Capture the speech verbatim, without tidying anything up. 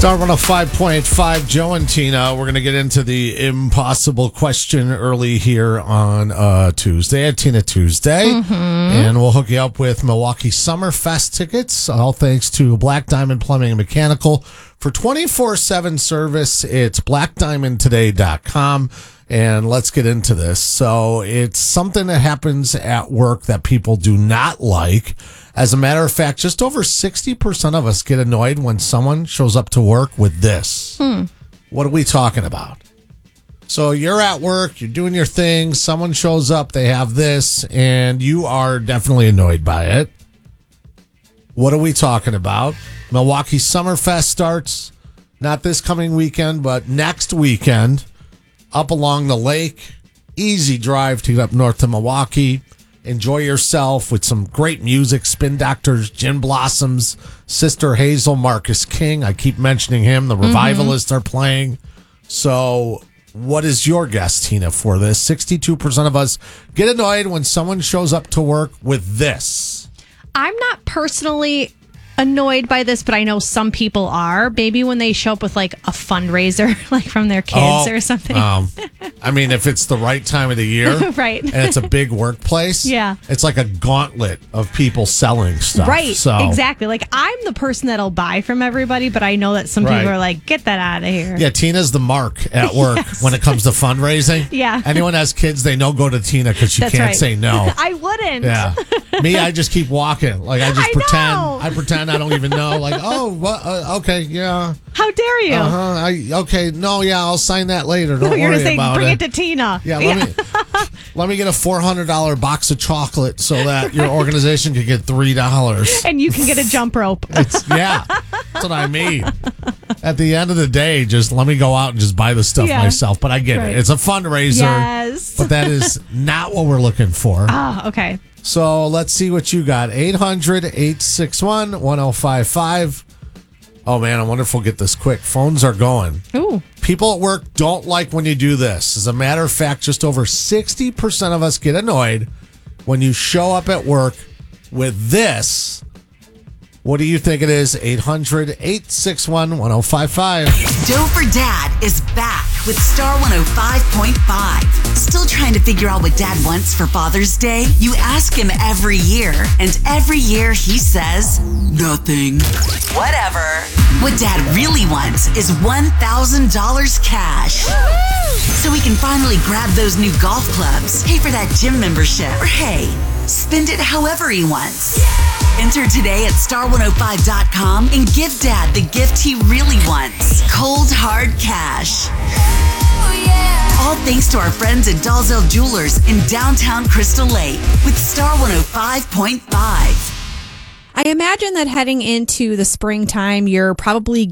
Star one oh five point five, Joe and Tina. We're going to get into the impossible question early here on uh, Tuesday at Tina Tuesday. Mm-hmm. And we'll hook you up with Milwaukee Summerfest tickets, all thanks to Black Diamond Plumbing and Mechanical. For twenty-four seven service, it's black diamond today dot com. And let's get into this. So it's something that happens at work that people do not like. As a matter of fact, just over sixty percent of us get annoyed when someone shows up to work with this. Hmm. What are we talking about? So you're at work, you're doing your thing, someone shows up, they have this, and you are definitely annoyed by it. What are we talking about? Milwaukee Summerfest starts not this coming weekend, but next weekend up along the lake. Easy drive to get up north to Milwaukee. Enjoy yourself with some great music. Spin Doctors, Gin Blossoms, Sister Hazel, Marcus King. I keep mentioning him. The Revivalists mm-hmm. are playing. So what is your guess, Tina, for this? sixty-two percent of us get annoyed when someone shows up to work with this. I'm not personally annoyed by this, but I know some people are. Maybe when they show up with like a fundraiser, like from their kids oh, or something. Um, I mean, if it's the right time of the year, right, and it's a big workplace, yeah, it's like a gauntlet of people selling stuff. Right, so. exactly. Like I'm the person that'll buy from everybody, but I know that some right. people are like, get that out of here. Yeah, Tina's the mark at work yes. when it comes to fundraising. Yeah. Anyone has kids, they know go to Tina because she That's can't right. say no. I wouldn't. Yeah. Me, I just keep walking. Like I just I pretend. know. I pretend I don't even know. Like, oh, what? Uh, okay, yeah. How dare you? Uh-huh. I, okay, no, yeah, I'll sign that later. Don't no, you're worry gonna say, about bring it. it to Tina. Yeah, let yeah. me let me get a four hundred dollar box of chocolate so that your organization can get three dollars. And you can get a jump rope. It's, yeah, that's what I mean. At the end of the day, just let me go out and just buy the stuff yeah. myself. But I get right. it. It's a fundraiser. Yes. But that is not what we're looking for. Ah, okay. So let's see what you got. eight hundred, eight six one, one oh five five. Oh, man, I wonder if we'll get this quick. Phones are going. Ooh. People at work don't like when you do this. As a matter of fact, just over sixty percent of us get annoyed when you show up at work with this. What do you think it is? eight hundred, eight six one, one oh five five. Doe for Dad is back with Star one oh five point five. Still trying to figure out what Dad wants for Father's Day? You ask him every year, and every year he says, nothing. Whatever. What Dad really wants is one thousand dollars cash. So he can finally grab those new golf clubs, pay for that gym membership, or hey, spend it however he wants. Enter today at star one oh five dot com and give Dad the gift he really wants. Cold, hard cash. All thanks to our friends at Dalzell Jewelers in downtown Crystal Lake with Star one oh five point five. I imagine that heading into the springtime, you're probably